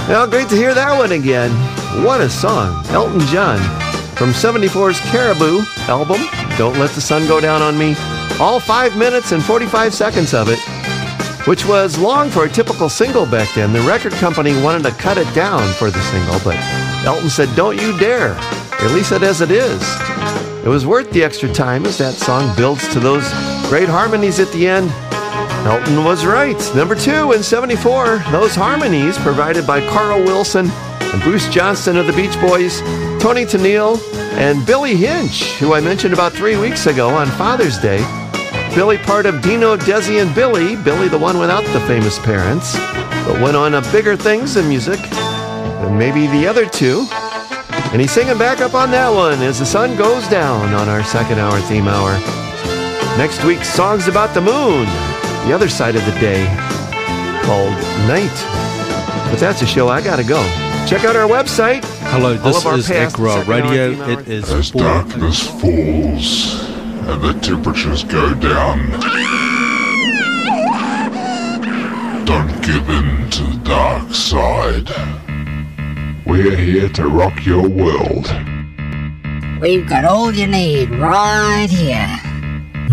Well, great to hear that one again. What a song. Elton John from 74's Caribou album, Don't Let the Sun Go Down on Me. All 5 minutes and 45 seconds of it, which was long for a typical single back then. The record company wanted to cut it down for the single, but Elton said, don't you dare. Release it as it is. It was worth the extra time as that song builds to those great harmonies at the end. Elton was right. Number 2 in 74, those harmonies provided by Carl Wilson and Bruce Johnston of the Beach Boys, Tony Tennille, and Billy Hinch, who I mentioned about 3 weeks ago on Father's Day. Billy, part of Dino, Desi, and Billy. Billy, the one without the famous parents, but went on to bigger things in music than maybe the other two. And he's singing back up on that one as the sun goes down on our second hour theme hour. Next week's song's about the moon, the other side of the day, called Night. But that's a show I gotta go. Check out our website. Hello, this is Agro Radio. It is as darkness falls and the temperatures go down, don't give in to the dark side. We're here to rock your world. We've got all you need right here.